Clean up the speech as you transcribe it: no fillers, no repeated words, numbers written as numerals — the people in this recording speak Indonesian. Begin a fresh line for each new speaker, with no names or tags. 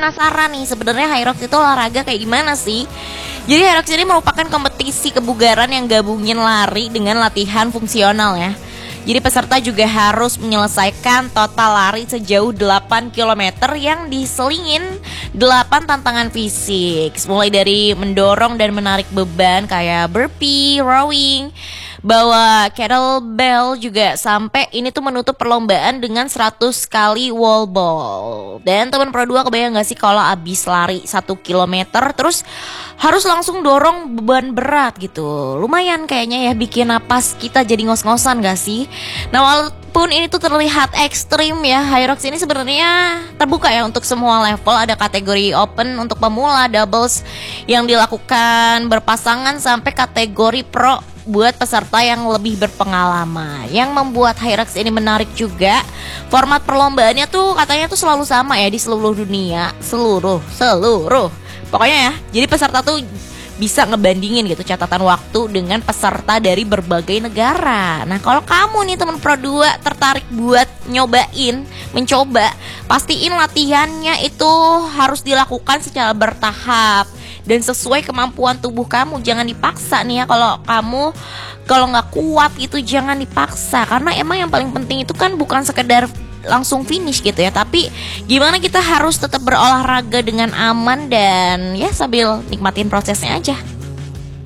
penasaran nih sebenarnya Hyrox itu olahraga kayak gimana sih? Jadi Hyrox ini merupakan kompetisi kebugaran yang gabungin lari dengan latihan fungsional ya. Jadi peserta juga harus menyelesaikan total lari sejauh 8 kilometer yang diselingin 8 tantangan fisik. Mulai dari mendorong dan menarik beban kayak burpee, rowing, bawa kettlebell juga, sampai ini tuh menutup perlombaan dengan 100 kali wall ball. Dan teman Pro 2 kebayang gak sih kalau abis lari 1 kilometer terus harus langsung dorong beban berat gitu. Lumayan kayaknya ya bikin napas kita jadi ngos-ngosan gak sih? Nah walaupun ini tuh terlihat ekstrim ya, Hyrox ini sebenarnya terbuka ya untuk semua level. Ada kategori open untuk pemula, doubles yang dilakukan berpasangan, sampai kategori pro buat peserta yang lebih berpengalaman. Yang membuat Hyrox ini menarik juga, format perlombaannya tuh katanya tuh selalu sama ya di seluruh dunia, seluruh. Pokoknya ya, jadi peserta tuh bisa ngebandingin gitu catatan waktu dengan peserta dari berbagai negara. Nah kalau kamu nih teman Pro 2 tertarik buat mencoba, pastiin latihannya itu harus dilakukan secara bertahap dan sesuai kemampuan tubuh kamu. Jangan dipaksa nih ya, kalau nggak kuat itu jangan dipaksa, karena emang yang paling penting itu kan bukan sekedar langsung finish gitu ya, tapi gimana kita harus tetap berolahraga dengan aman dan ya sambil nikmatin prosesnya aja.